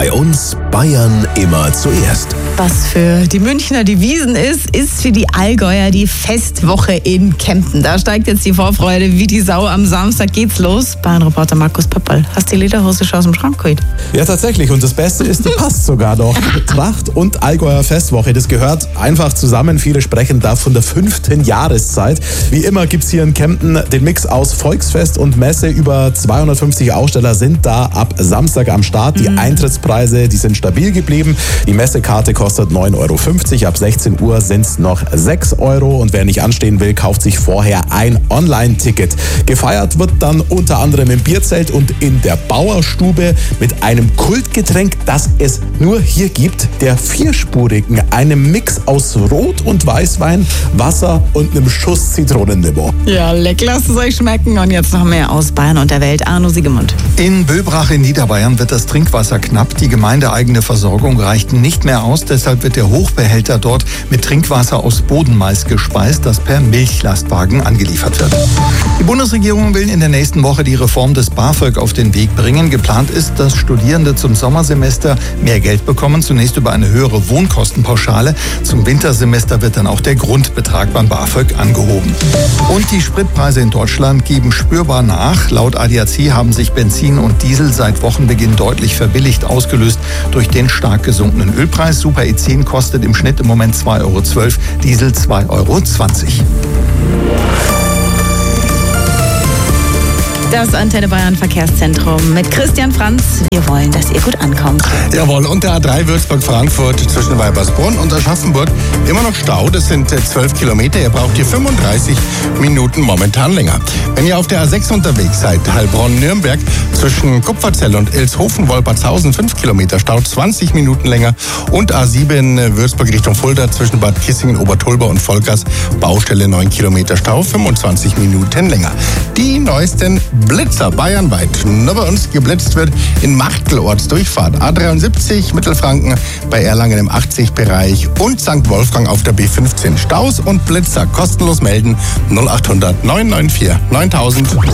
Bei uns Bayern immer zuerst. Was für die Münchner die Wiesn ist für die Allgäuer die Festwoche in Kempten. Da steigt jetzt die Vorfreude wie die Sau. Am Samstag geht's los. Bayern-Reporter Markus Pöppel. Hast die Lederhose schon aus dem Schrank geholt? Ja, tatsächlich. Und das Beste ist, die passt sogar noch. Tracht und Allgäuer Festwoche, das gehört einfach zusammen. Viele sprechen da von der 5. Jahreszeit. Wie immer gibt's hier in Kempten den Mix aus Volksfest und Messe. Über 250 Aussteller sind da ab Samstag am Start. Die Eintrittspreise, die sind stabil geblieben. Die Messekarte kostet 9,50 €. Ab 16 Uhr sind es noch 6 €. Und wer nicht anstehen will, kauft sich vorher ein Online-Ticket. Gefeiert wird dann unter anderem im Bierzelt und in der Bauerstube mit einem Kultgetränk, das es nur hier gibt, der vierspurigen, einem Mix aus Rot- und Weißwein, Wasser und einem Schuss Zitronenlimo. Ja, leck, lasst es euch schmecken. Und jetzt noch mehr aus Bayern und der Welt. Arno Siegemund. In Böbrach in Niederbayern wird das Trinkwasser knapp. Die gemeindeeigene Versorgung reicht nicht mehr aus. Deshalb wird der Hochbehälter dort mit Trinkwasser aus Bodenmais gespeist, das per Milchlastwagen angeliefert wird. Die Bundesregierung will in der nächsten Woche die Reform des BAföG auf den Weg bringen. Geplant ist, dass Studierende zum Sommersemester mehr Geld bekommen, zunächst über eine höhere Wohnkostenpauschale. Zum Wintersemester wird dann auch der Grundbetrag beim BAföG angehoben. Und die Spritpreise in Deutschland geben spürbar nach. Laut ADAC haben sich Benzin und Diesel seit Wochenbeginn deutlich verbilligt, ausgelöst durch den stark gesunkenen Ölpreis. Super E10 kostet im Schnitt im Moment 2,12 €, Diesel 2,20 €. Das Antenne Bayern Verkehrszentrum mit Christian Franz. Wir wollen, dass ihr gut ankommt. Jawohl, und der A3 Würzburg-Frankfurt zwischen Weibersbrunn und Aschaffenburg immer noch Stau. Das sind 12 Kilometer. Ihr braucht hier 35 Minuten momentan länger. Wenn ihr auf der A6 unterwegs seid, Heilbronn-Nürnberg zwischen Kupferzell und Ilshofen-Wolpertshausen 5 Kilometer Stau, 20 Minuten länger. Und A7 Würzburg Richtung Fulda zwischen Bad Kissingen, Obertolba und Volkers Baustelle 9 Kilometer Stau, 25 Minuten länger. Die neuesten Blitzer bayernweit. Nur bei uns geblitzt wird in Machtel Ortsdurchfahrt. A73 Mittelfranken bei Erlangen im 80-Bereich und St. Wolfgang auf der B15. Staus und Blitzer kostenlos melden 0800 994 9000.